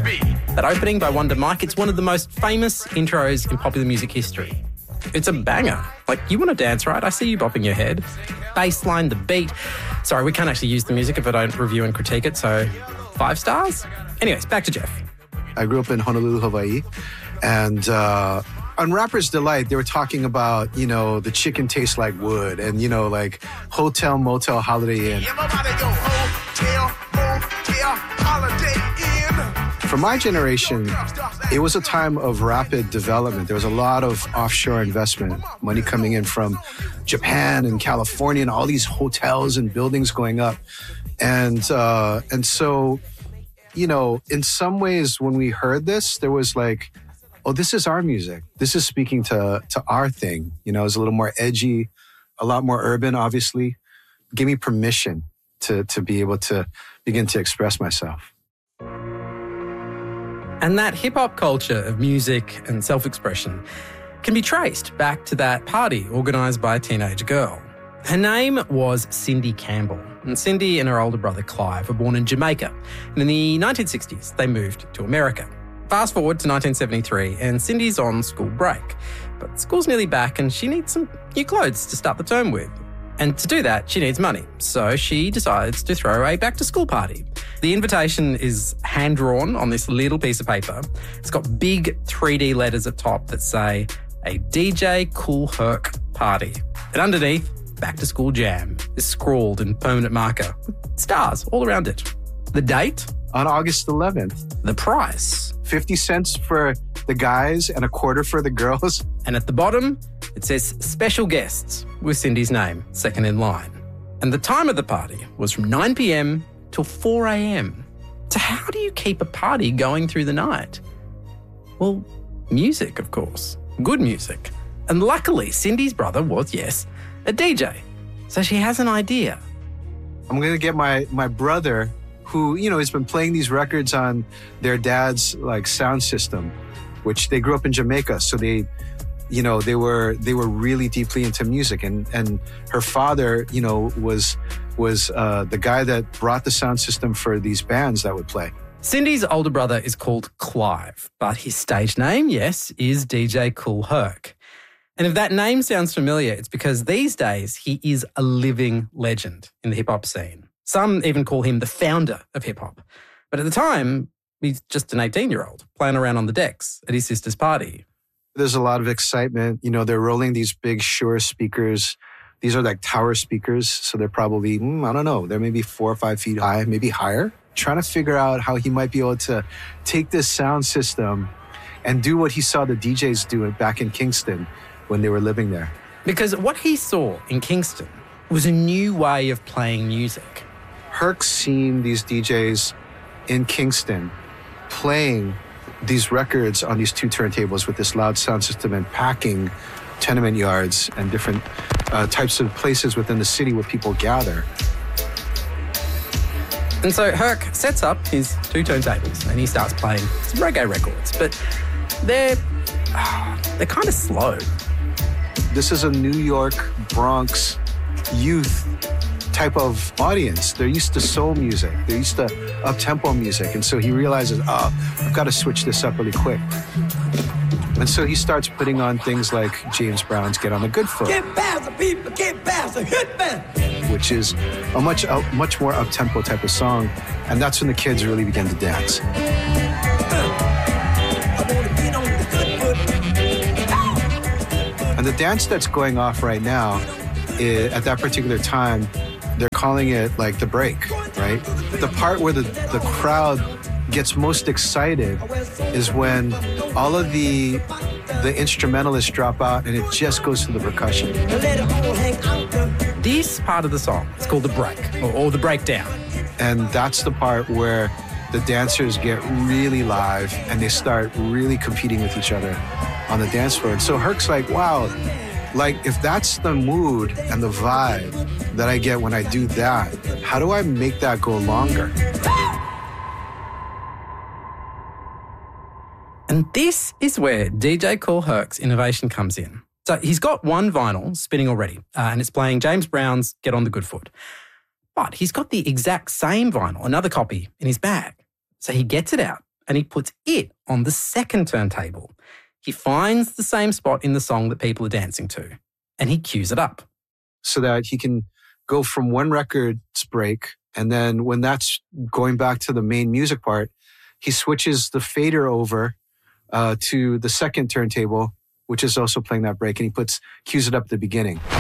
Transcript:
That opening by Wonder Mike, it's one of the most famous intros in popular music history. It's a banger. Like, you want to dance, right? I see you bopping your head. Bassline, the beat. Sorry, we can't actually use the music if I don't review and critique it, so 5 stars? Anyways, back to Jeff. I grew up in Honolulu, Hawaii, and on Rapper's Delight, they were talking about, the chicken tastes like wood and, like hotel, motel, Holiday Inn. For my generation, it was a time of rapid development. There was a lot of offshore investment, money coming in from Japan and California and all these hotels and buildings going up. And so, in some ways, when we heard this, there was like, oh, this is our music. This is speaking to our thing. It was a little more edgy, a lot more urban, obviously. Give me permission to be able to begin to express myself. And that hip-hop culture of music and self-expression can be traced back to that party organised by a teenage girl. Her name was Cindy Campbell, and Cindy and her older brother Clive were born in Jamaica. And in the 1960s, they moved to America. Fast forward to 1973, and Cindy's on school break. But school's nearly back, and she needs some new clothes to start the term with. And to do that, she needs money. So she decides to throw a back-to-school party. The invitation is hand-drawn on this little piece of paper. It's got big 3D letters at top that say, a DJ Kool Herc party. And underneath, Back to School Jam is scrawled in permanent marker with stars all around it. The date? On August 11th. The price? 50 cents for the guys and a quarter for the girls. And at the bottom, it says special guests with Cindy's name, second in line. And the time of the party was from 9 p.m. till 4 a.m. So how do you keep a party going through the night? Well, music, of course. Good music. And luckily, Cindy's brother was, yes, a DJ. So she has an idea. I'm going to get my brother, who, has been playing these records on their dad's sound system, which they grew up in Jamaica. So they were really deeply into music. And her father, was the guy that brought the sound system for these bands that would play. Cindy's older brother is called Clive, but his stage name, yes, is DJ Kool Herc. And if that name sounds familiar, it's because these days he is a living legend in the hip-hop scene. Some even call him the founder of hip-hop. But at the time, he's just an 18-year-old playing around on the decks at his sister's party. There's a lot of excitement. They're rolling these big Shure speakers. These are like tower speakers. So they're probably, I don't know, they're maybe 4 or 5 feet high, maybe higher. Trying to figure out how he might be able to take this sound system and do what he saw the DJs do back in Kingston when they were living there. Because what he saw in Kingston was a new way of playing music. Herc's seen these DJs in Kingston playing these records on these 2 turntables with this loud sound system and packing tenement yards and different types of places within the city where people gather. And so Herc sets up his 2 turntables and he starts playing some reggae records, but they're kind of slow. This is a New York, Bronx youth type of audience. They're used to soul music. They're used to up-tempo music. And so he realizes, I've got to switch this up really quick. And so he starts putting on things like James Brown's Get on the Good Foot. Get past the people, get past the hitman. Which is a much more up-tempo type of song. And that's when the kids really begin to dance. And the dance that's going off right now, at that particular time, they're calling it like the break, right? The part where the crowd gets most excited is when all of the instrumentalists drop out and it just goes to the percussion. This part of the song is called the break or the breakdown. And that's the part where the dancers get really live and they start really competing with each other on the dance floor. And so Herc's like, wow, like if that's the mood and the vibe that I get when I do that, how do I make that go longer? And this is where DJ Kool Herc's innovation comes in. So he's got one vinyl spinning already, and it's playing James Brown's Get on the Good Foot. But he's got the exact same vinyl, another copy, in his bag. So he gets it out and he puts it on the second turntable. He finds the same spot in the song that people are dancing to, and he cues it up. So that he can go from one record's break, and then when that's going back to the main music part, he switches the fader over to the second turntable, which is also playing that break, and he cues it up at the beginning.